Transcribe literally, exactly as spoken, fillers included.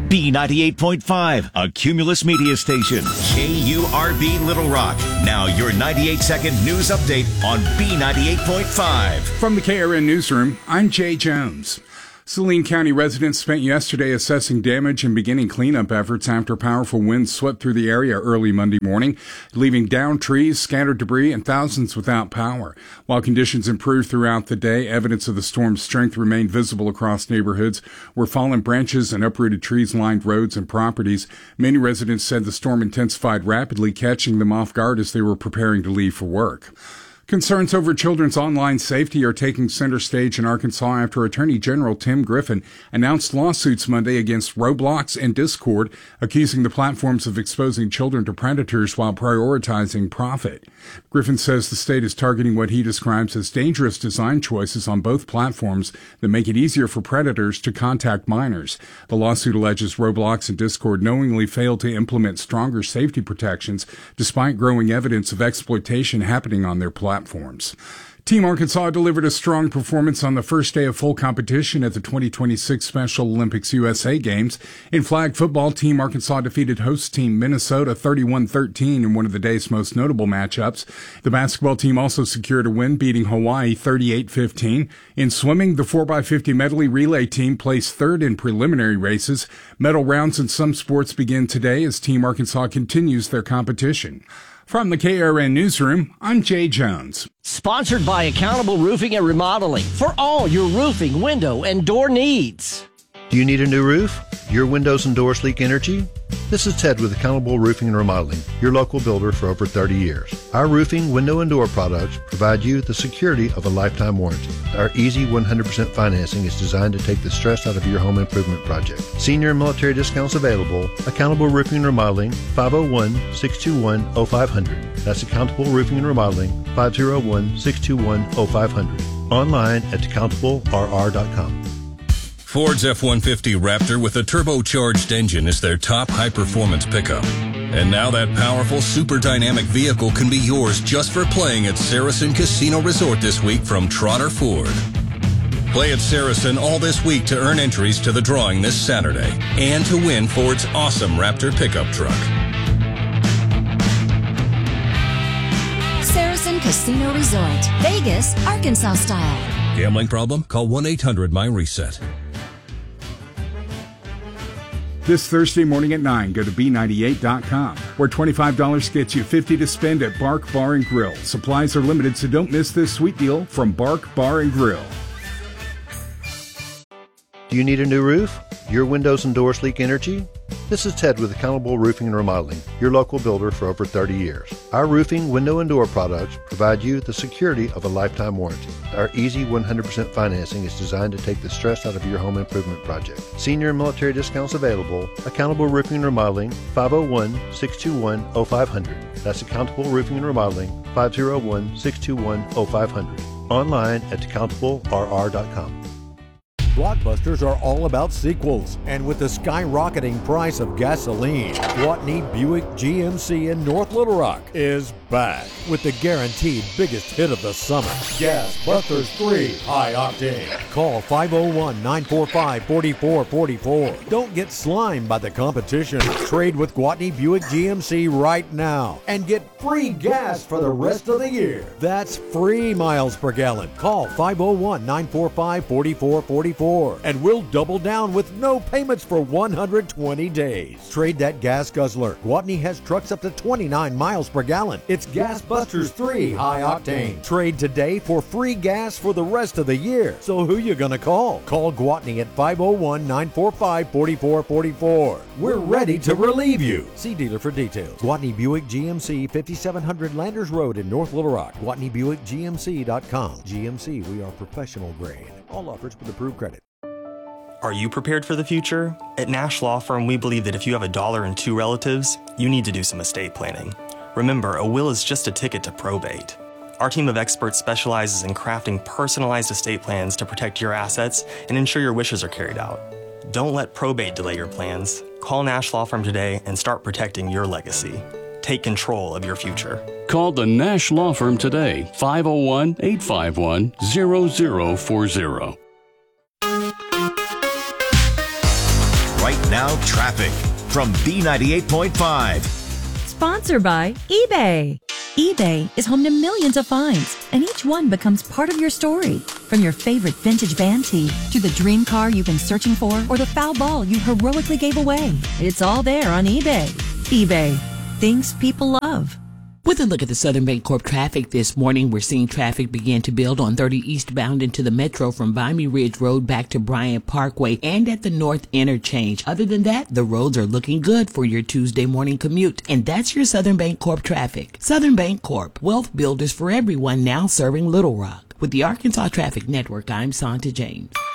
B ninety-eight point five, a Cumulus media station. K U R B Little Rock. Now your ninety-eight second news update on B ninety-eight point five. From the K R N Newsroom, I'm Jay Jones. Saline County residents spent yesterday assessing damage and beginning cleanup efforts after powerful winds swept through the area early Monday morning, leaving downed trees, scattered debris, and thousands without power. While conditions improved throughout the day, evidence of the storm's strength remained visible across neighborhoods where fallen branches and uprooted trees lined roads and properties. Many residents said the storm intensified rapidly, catching them off guard as they were preparing to leave for work. Concerns over children's online safety are taking center stage in Arkansas after Attorney General Tim Griffin announced lawsuits Monday against Roblox and Discord, accusing the platforms of exposing children to predators while prioritizing profit. Griffin says the state is targeting what he describes as dangerous design choices on both platforms that make it easier for predators to contact minors. The lawsuit alleges Roblox and Discord knowingly failed to implement stronger safety protections despite growing evidence of exploitation happening on their platforms. Platforms. Team Arkansas delivered a strong performance on the first day of full competition at the twenty twenty-six Special Olympics U S A Games. In flag football, Team Arkansas defeated host team Minnesota thirty-one thirteen in one of the day's most notable matchups. The basketball team also secured a win, beating Hawaii thirty-eight fifteen. In swimming, the four by fifty medley relay team placed third in preliminary races. Medal rounds in some sports begin today as Team Arkansas continues their competition. From the K R N Newsroom, I'm Jay Jones. Sponsored by Accountable Roofing and Remodeling for all your roofing, window, and door needs. Do you need a new roof? Your windows and doors leak energy? This is Ted with Accountable Roofing and Remodeling, your local builder for over thirty years. Our roofing, window, and door products provide you the security of a lifetime warranty. Our easy one hundred percent financing is designed to take the stress out of your home improvement project. Senior and military discounts available. Accountable Roofing and Remodeling, five oh one, six two one, oh five hundred. That's Accountable Roofing and Remodeling, five oh one, six two one, oh five hundred. Online at accountable r r dot com. Ford's F one fifty Raptor with a turbocharged engine is their top high-performance pickup. And now that powerful, super dynamic vehicle can be yours just for playing at Saracen Casino Resort this week from Trotter Ford. Play at Saracen all this week to earn entries to the drawing this Saturday and to win Ford's awesome Raptor pickup truck. Saracen Casino Resort, Vegas, Arkansas style. Gambling problem? Call one eight hundred my reset. This Thursday morning at nine, go to B ninety-eight dot com, where twenty-five dollars gets you fifty dollars to spend at Bark Bar and Grill. Supplies are limited, so don't miss this sweet deal from Bark Bar and Grill. Do you need a new roof? Your windows and doors leak energy? This is Ted with Accountable Roofing and Remodeling, your local builder for over thirty years. Our roofing, window, and door products provide you the security of a lifetime warranty. Our easy one hundred percent financing is designed to take the stress out of your home improvement project. Senior and military discounts available. Accountable Roofing and Remodeling, five oh one, six two one, oh five hundred. That's Accountable Roofing and Remodeling, five oh one, six two one, oh five hundred. Online at accountable r r dot com. Blockbusters are all about sequels, and with the skyrocketing price of gasoline, Gwatney Buick G M C in North Little Rock is back with the guaranteed biggest hit of the summer, Gas Busters three High Octane. Call five oh one, nine four five, four four four four. Don't get slimed by the competition. Trade with Gwatney Buick G M C right now and get free gas for the rest of the year. That's free miles per gallon. Call five oh one, nine four five, four four four four and we'll double down with no payments for one hundred twenty days. Trade that gas guzzler. Gwatney has trucks up to twenty-nine miles per gallon. It's Gas Busters three High Octane. Trade today for free gas for the rest of the year. So who you gonna call? Call Gwatney at five oh one, nine four five, four four four four. We're ready to relieve you. See dealer for details. Gwatney Buick G M C, fifty-seven hundred Landers Road in North Little Rock. Gwatney Buick G M C dot com. G M C, we are professional grade. All offers with approved credit. Are you prepared for the future? At Nash Law Firm, we believe that if you have a dollar and two relatives, you need to do some estate planning. Remember, a will is just a ticket to probate. Our team of experts specializes in crafting personalized estate plans to protect your assets and ensure your wishes are carried out. Don't let probate delay your plans. Call Nash Law Firm today and start protecting your legacy. Take control of your future. Call the Nash Law Firm today, five oh one, eight five one, zero zero four zero. right now traffic from B ninety-eight point five. Sponsored by eBay. eBay is home to millions of finds, and each one becomes part of your story. From your favorite vintage band tee to the dream car you've been searching for or the foul ball you heroically gave away, it's all there on eBay. eBay. Things people love. With a look at the Southern Bancorp traffic this morning, we're seeing traffic begin to build on thirty eastbound into the metro from Vimy Ridge Road back to Bryant Parkway and at the North Interchange. Other than that, the roads are looking good for your Tuesday morning commute. And that's your Southern Bancorp traffic. Southern Bancorp, wealth builders for everyone, now serving Little Rock. With the Arkansas Traffic Network, I'm Santa James.